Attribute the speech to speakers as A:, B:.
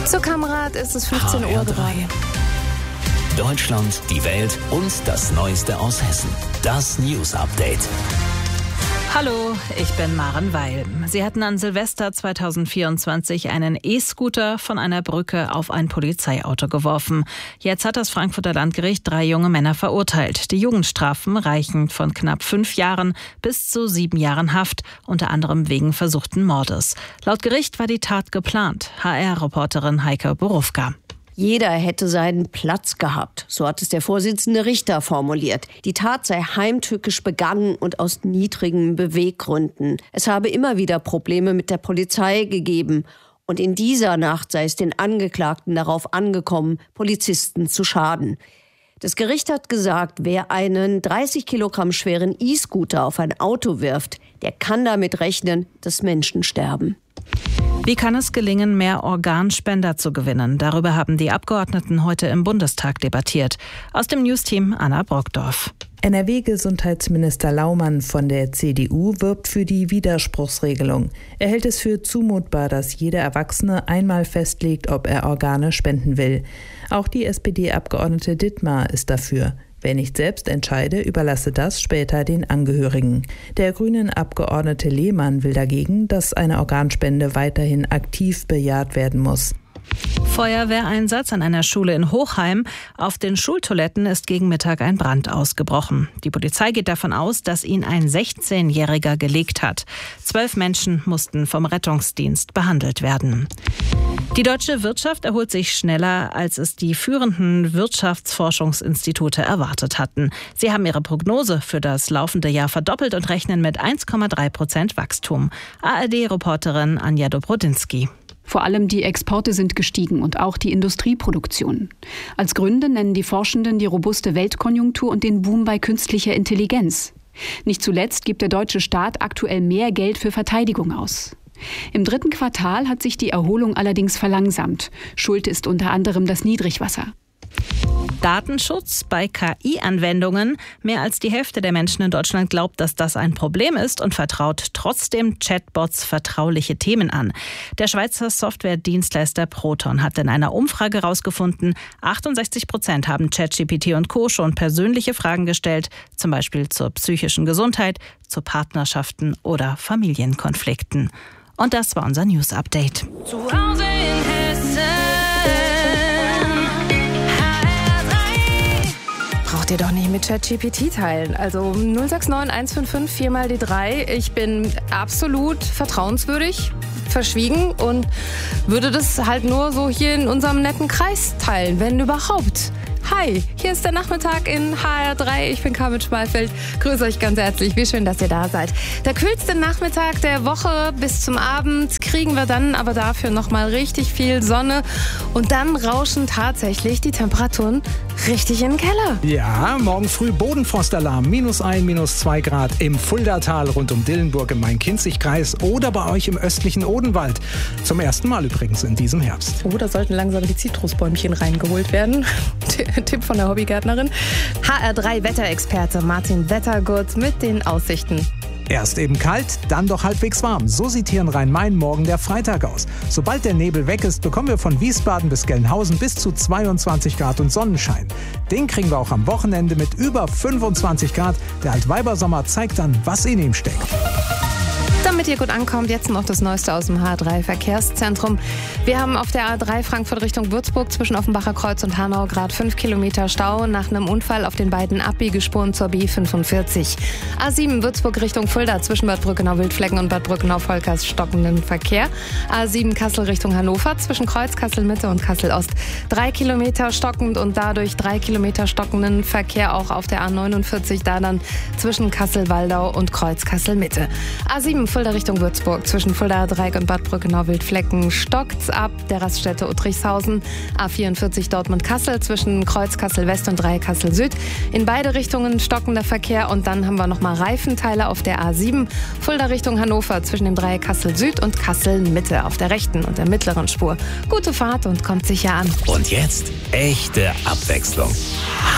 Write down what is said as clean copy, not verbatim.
A: So, Kamerad, ist es 15 Uhr gerade.
B: Deutschland, die Welt und das Neueste aus Hessen. Das News Update.
C: Hallo, ich bin Maren Weil. Sie hatten an Silvester 2024 einen E-Scooter von einer Brücke auf ein Polizeiauto geworfen. Jetzt hat das Frankfurter Landgericht 3 junge Männer verurteilt. Die Jugendstrafen reichen von knapp 5 Jahren bis zu 7 Jahren Haft, unter anderem wegen versuchten Mordes. Laut Gericht war die Tat geplant. HR-Reporterin Heike Borufka.
D: Jeder hätte seinen Platz gehabt, so hat es der Vorsitzende Richter formuliert. Die Tat sei heimtückisch begangen und aus niedrigen Beweggründen. Es habe immer wieder Probleme mit der Polizei gegeben. Und in dieser Nacht sei es den Angeklagten darauf angekommen, Polizisten zu schaden. Das Gericht hat gesagt, wer einen 30 Kilogramm schweren E-Scooter auf ein Auto wirft, der kann damit rechnen, dass Menschen sterben.
C: Wie kann es gelingen, mehr Organspender zu gewinnen? Darüber haben die Abgeordneten heute im Bundestag debattiert. Aus dem Newsteam Anna Brockdorf.
E: NRW-Gesundheitsminister Laumann von der CDU wirbt für die Widerspruchsregelung. Er hält es für zumutbar, dass jeder Erwachsene einmal festlegt, ob er Organe spenden will. Auch die SPD-Abgeordnete Dittmar ist dafür. Wer nicht selbst entscheide, überlasse das später den Angehörigen. Der Grünen-Abgeordnete Lehmann will dagegen, dass eine Organspende weiterhin aktiv bejaht werden muss.
C: Feuerwehreinsatz an einer Schule in Hochheim. Auf den Schultoiletten ist gegen Mittag ein Brand ausgebrochen. Die Polizei geht davon aus, dass ihn ein 16-Jähriger gelegt hat. 12 Menschen mussten vom Rettungsdienst behandelt werden. Die deutsche Wirtschaft erholt sich schneller, als es die führenden Wirtschaftsforschungsinstitute erwartet hatten. Sie haben ihre Prognose für das laufende Jahr verdoppelt und rechnen mit 1,3% Wachstum. ARD-Reporterin Anja Dobrodinsky.
F: Vor allem die Exporte sind gestiegen und auch die Industrieproduktion. Als Gründe nennen die Forschenden die robuste Weltkonjunktur und den Boom bei künstlicher Intelligenz. Nicht zuletzt gibt der deutsche Staat aktuell mehr Geld für Verteidigung aus. Im 3. Quartal hat sich die Erholung allerdings verlangsamt. Schuld ist unter anderem das Niedrigwasser.
C: Datenschutz bei KI-Anwendungen. Mehr als die Hälfte der Menschen in Deutschland glaubt, dass das ein Problem ist und vertraut trotzdem Chatbots vertrauliche Themen an. Der Schweizer Softwaredienstleister Proton hat in einer Umfrage herausgefunden, 68% haben ChatGPT und Co. schon persönliche Fragen gestellt, zum Beispiel zur psychischen Gesundheit, zu Partnerschaften oder Familienkonflikten. Und das war unser News Update.
A: Zu Hause in Hessen. Braucht ihr doch nicht mit ChatGPT teilen. Also 069 155 4 mal die 3. Ich bin absolut vertrauenswürdig, verschwiegen und würde das halt nur so hier in unserem netten Kreis teilen, wenn überhaupt. Hi, hier ist der Nachmittag in HR3. Ich bin Carmen Schmalfeld. Grüße euch ganz herzlich. Wie schön, dass ihr da seid. Der kühlste Nachmittag der Woche bis zum Abend kriegen wir dann aber dafür nochmal richtig viel Sonne. Und dann rauschen tatsächlich die Temperaturen richtig in den Keller.
G: Ja, morgen früh Bodenfrostalarm. -1, -2 Grad im Fuldatal rund um Dillenburg im Main-Kinzig-Kreis oder bei euch im östlichen Odenwald. Zum ersten Mal übrigens in diesem Herbst.
A: Oh, da sollten langsam die Zitrusbäumchen reingeholt werden. Tipp von der Hobbygärtnerin. HR3 Wetterexperte Martin Wettergurt mit den Aussichten.
G: Erst eben kalt, dann doch halbwegs warm. So sieht hier in Rhein-Main morgen der Freitag aus. Sobald der Nebel weg ist, bekommen wir von Wiesbaden bis Gelnhausen bis zu 22 Grad und Sonnenschein. Den kriegen wir auch am Wochenende mit über 25 Grad. Der Altweibersommer zeigt dann, was in ihm steckt.
A: Damit ihr gut ankommt, jetzt noch das Neueste aus dem H3 Verkehrszentrum. Wir haben auf der A3 Frankfurt Richtung Würzburg zwischen Offenbacher Kreuz und Hanau gerade 5 Kilometer Stau nach einem Unfall auf den beiden Abbiegespuren zur B45. A7 Würzburg Richtung Fulda zwischen Bad Brückenau-Wildflecken und Bad Brückenau-Volkers stockenden Verkehr. A7 Kassel Richtung Hannover zwischen Kreuz Kassel-Mitte und Kassel-Ost 3 Kilometer stockend und dadurch 3 Kilometer stockenden Verkehr auch auf der A49, da dann zwischen Kassel-Waldau und Kreuz Kassel-Mitte. A7 Fulda Richtung Würzburg zwischen Fulda Dreieck und Bad Brückenau-Wildflecken stockt's ab der Raststätte Uttrichshausen. A44 Dortmund-Kassel zwischen Kreuz Kassel-West und Dreieck Kassel-Süd. In beide Richtungen stockender Verkehr und dann haben wir nochmal Reifenteile auf der A7 Fulda Richtung Hannover zwischen dem Dreieck Kassel-Süd und Kassel-Mitte auf der rechten und der mittleren Spur. Gute Fahrt und kommt sicher an.
B: Und jetzt echte Abwechslung.